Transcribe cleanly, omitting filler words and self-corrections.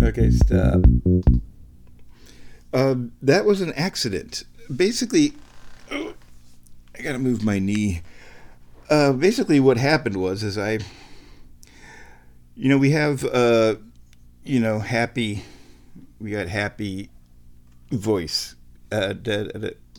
Okay, stop. That was an accident. Basically, I gotta move my knee. Basically, what happened was, is we have, happy, we got happy voice.